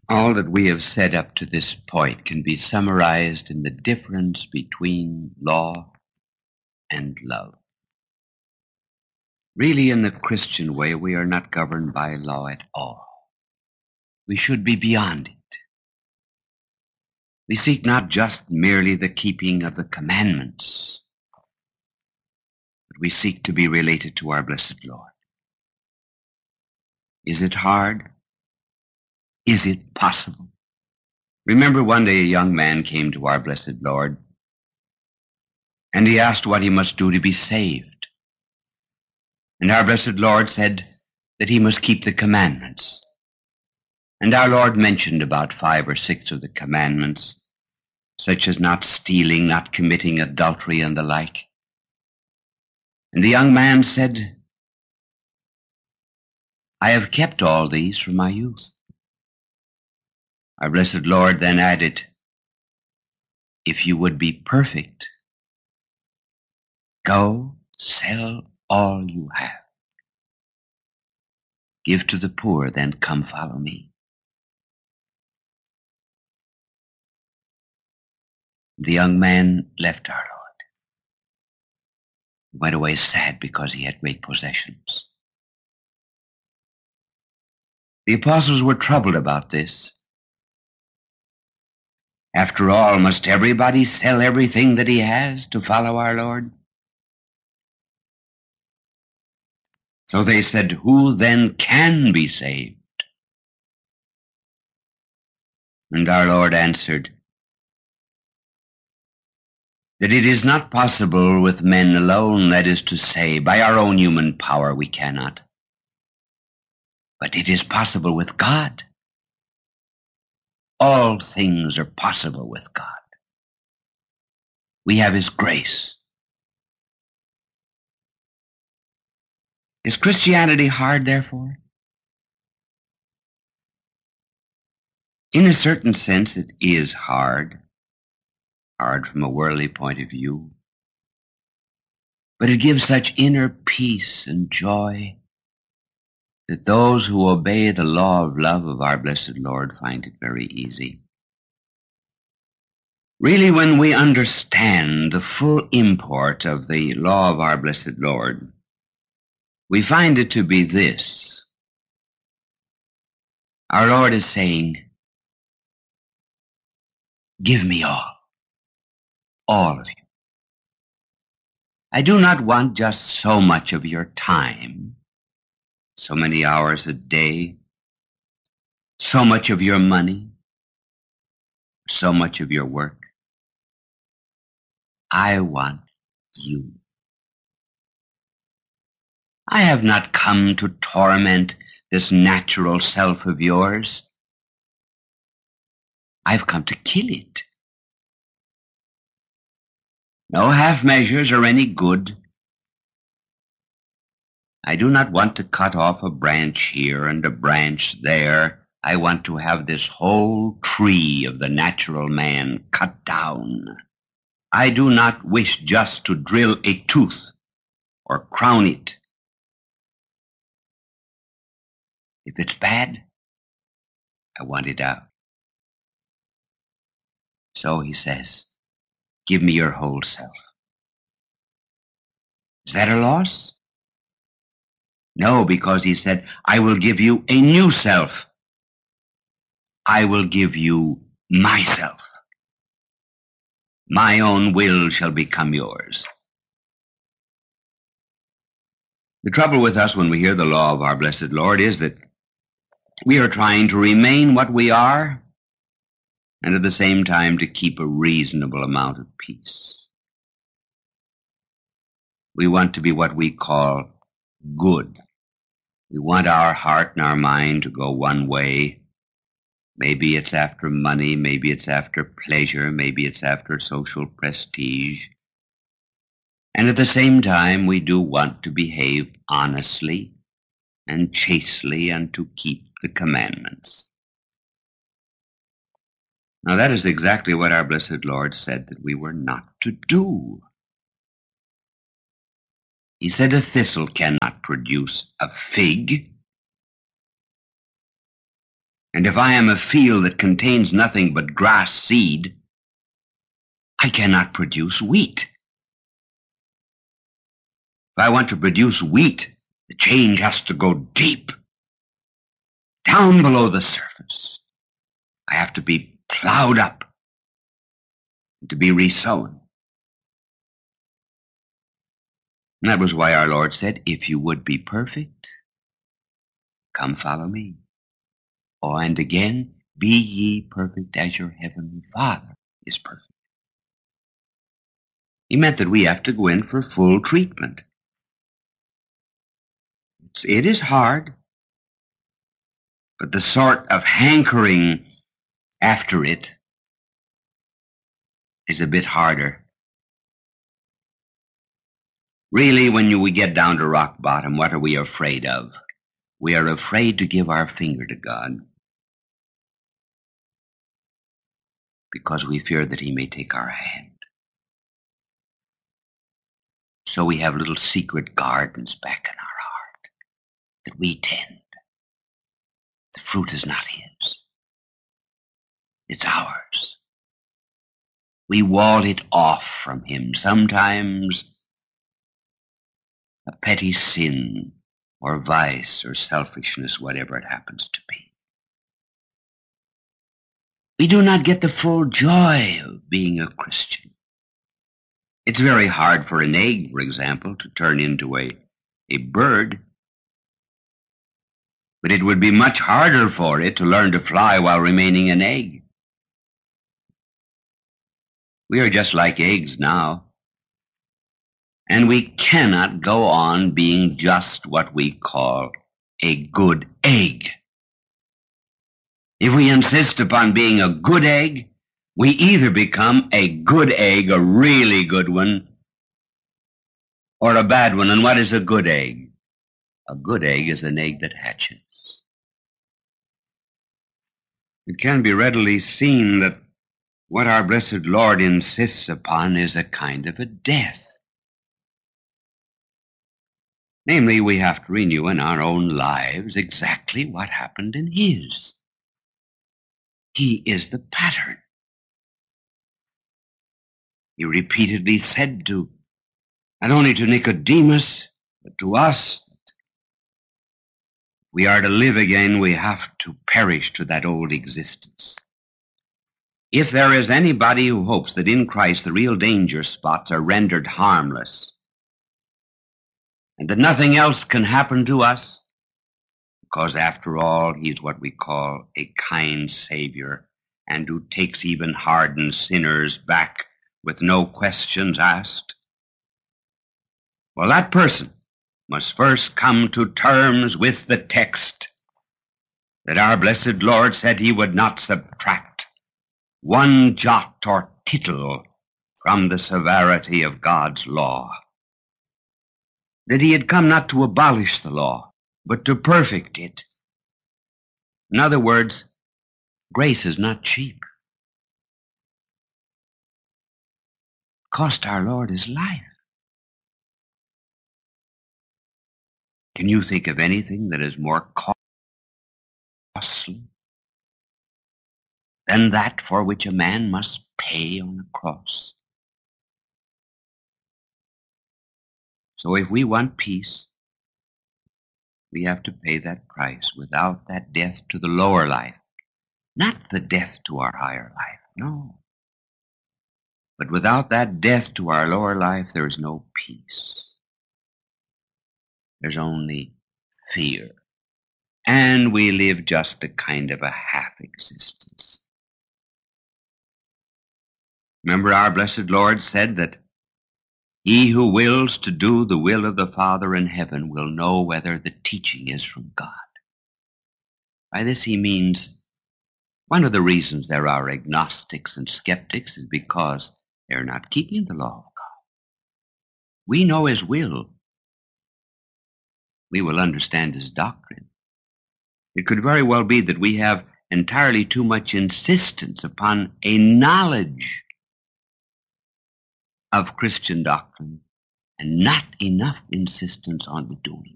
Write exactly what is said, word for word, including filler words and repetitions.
All that we have said up to this point can be summarized in the difference between law and love. Really, in the Christian way, we are not governed by law at all. We should be beyond it. We seek not just merely the keeping of the commandments, but we seek to be related to our blessed Lord. Is it hard? Is it possible? Remember, one day a young man came to our blessed Lord, and he asked what he must do to be saved. And our blessed Lord said that he must keep the commandments. And our Lord mentioned about five or six of the commandments, such as not stealing, not committing adultery, and the like. And the young man said, I have kept all these from my youth. Our blessed Lord then added, if you would be perfect, go sell all you have. Give to the poor, then come follow me. The young man left our Lord. He went away sad because he had great possessions. The apostles were troubled about this. After all, must everybody sell everything that he has to follow our Lord? So they said, who then can be saved? And our Lord answered, that it is not possible with men alone, that is to say, by our own human power we cannot. But it is possible with God. All things are possible with God. We have his grace. Is Christianity hard, therefore? In a certain sense, it is hard. Hard from a worldly point of view. But it gives such inner peace and joy that those who obey the law of love of our blessed Lord find it very easy. Really, when we understand the full import of the law of our blessed Lord, we find it to be this. Our Lord is saying, give me all, all of you. I do not want just so much of your time, so many hours a day, so much of your money, so much of your work. I want you. I have not come to torment this natural self of yours. I've come to kill it. No half measures are any good. I do not want to cut off a branch here and a branch there. I want to have this whole tree of the natural man cut down. I do not wish just to drill a tooth or crown it. If it's bad, I want it out. So he says, give me your whole self. Is that a loss? No, because he said, I will give you a new self. I will give you myself. My own will shall become yours. The trouble with us when we hear the law of our blessed Lord is that we are trying to remain what we are and at the same time to keep a reasonable amount of peace. We want to be what we call good. We want our heart and our mind to go one way. Maybe it's after money, maybe it's after pleasure, maybe it's after social prestige. And at the same time, we do want to behave honestly and chastely and to keep the commandments. Now that is exactly what our blessed Lord said that we were not to do. He said a thistle cannot produce a fig. And if I am a field that contains nothing but grass seed, I cannot produce wheat. If I want to produce wheat, the change has to go deep, down below the surface. I have to be plowed up and to be resown. And that was why our Lord said, if you would be perfect, come follow me. Oh, and again, be ye perfect as your heavenly Father is perfect. He meant that we have to go in for full treatment. It's, it is hard, but the sort of hankering after it is a bit harder. Really, when you, we get down to rock bottom, what are we afraid of? We are afraid to give our finger to God because we fear that he may take our hand. So we have little secret gardens back in our heart that we tend. The fruit is not his. It's ours. We wall it off from him. Sometimes a petty sin or vice or selfishness, whatever it happens to be. We do not get the full joy of being a Christian. It's very hard for an egg, for example, to turn into a, a bird. But it would be much harder for it to learn to fly while remaining an egg. We are just like eggs now. And we cannot go on being just what we call a good egg. If we insist upon being a good egg, we either become a good egg, a really good one, or a bad one. And what is a good egg? A good egg is an egg that hatches. It can be readily seen that what our blessed Lord insists upon is a kind of a death. Namely, we have to renew in our own lives exactly what happened in his. He is the pattern. He repeatedly said to, not only to Nicodemus, but to us, that we are to live again, we have to perish to that old existence. If there is anybody who hopes that in Christ the real danger spots are rendered harmless, and that nothing else can happen to us, because after all, he's what we call a kind Savior, and who takes even hardened sinners back with no questions asked. Well, that person must first come to terms with the text that our blessed Lord said he would not subtract one jot or tittle from the severity of God's law. That he had come not to abolish the law, but to perfect it. In other words, grace is not cheap. It cost our Lord his life. Can you think of anything that is more costly than that for which a man must pay on the cross? So if we want peace, we have to pay that price. Without that death to the lower life, not the death to our higher life, no. But without that death to our lower life, there is no peace. There's only fear. And we live just a kind of a half existence. Remember, our blessed Lord said that he who wills to do the will of the Father in heaven will know whether the teaching is from God. By this he means one of the reasons there are agnostics and skeptics is because they're not keeping the law of God. We know his will. We will understand his doctrine. It could very well be that we have entirely too much insistence upon a knowledge of Christian doctrine and not enough insistence on the doing.